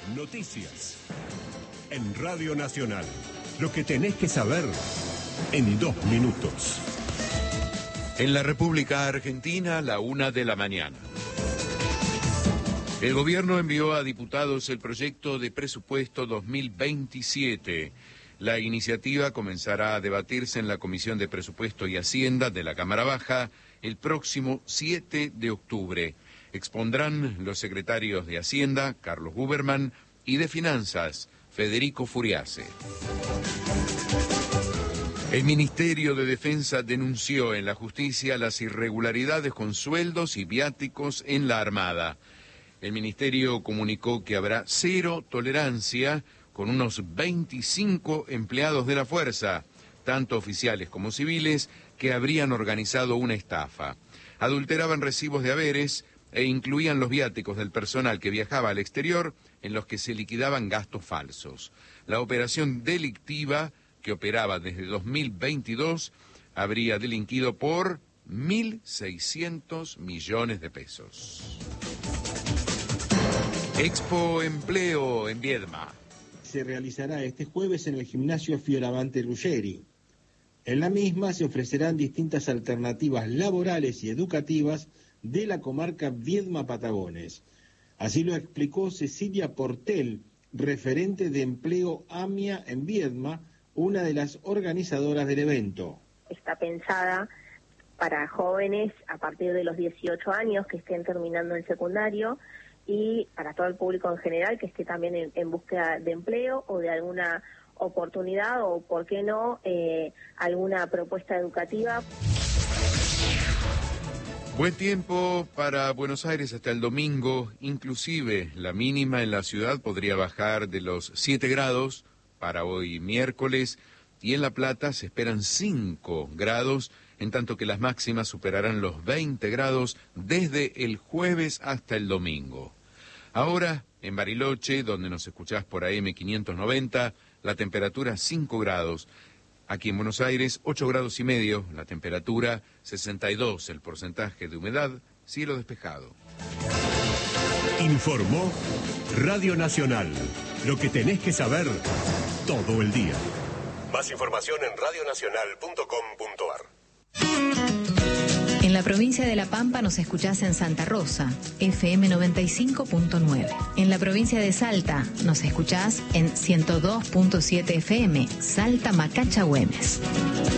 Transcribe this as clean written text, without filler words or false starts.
Noticias. En Radio Nacional. Lo que tenés que saber en 2 minutos. En la República Argentina, la 1 de la mañana. El gobierno envió a diputados el proyecto de presupuesto 2027. La iniciativa comenzará a debatirse en la Comisión de Presupuesto y Hacienda de la Cámara Baja el próximo 7 de octubre. Expondrán los secretarios de Hacienda, Carlos Huberman, y de Finanzas, Federico Furiase. El Ministerio de Defensa denunció en la justicia las irregularidades con sueldos y viáticos en la Armada. El Ministerio comunicó que habrá 0 tolerancia con unos 25 empleados de la fuerza, tanto oficiales como civiles, que habrían organizado una estafa. Adulteraban recibos de haberes e incluían los viáticos del personal que viajaba al exterior en los que se liquidaban gastos falsos. La operación delictiva, que operaba desde 2022, habría delinquido por 1.600 millones de pesos. Expo Empleo en Viedma. Se realizará este jueves en el gimnasio Fioravante Ruggeri. En la misma se ofrecerán distintas alternativas laborales y educativas de la comarca Viedma-Patagones. Así lo explicó Cecilia Portel, referente de empleo AMIA en Viedma, una de las organizadoras del evento. Está pensada para jóvenes a partir de los 18 años que estén terminando el secundario y para todo el público en general que esté también en búsqueda de empleo o de alguna oportunidad o, por qué no, alguna propuesta educativa. Buen tiempo para Buenos Aires hasta el domingo, inclusive la mínima en la ciudad podría bajar de los 7 grados para hoy miércoles y en La Plata se esperan 5 grados, en tanto que las máximas superarán los 20 grados desde el jueves hasta el domingo. Ahora, en Bariloche, donde nos escuchás por AM590, la temperatura 5 grados. Aquí en Buenos Aires, 8 grados y medio, la temperatura 62, el porcentaje de humedad, cielo despejado. Informó Radio Nacional. Lo que tenés que saber todo el día. Más información en radionacional.com.ar. En la provincia de La Pampa nos escuchás en Santa Rosa, FM 95.9. En la provincia de Salta nos escuchás en 102.7 FM, Salta Macacha Güemes.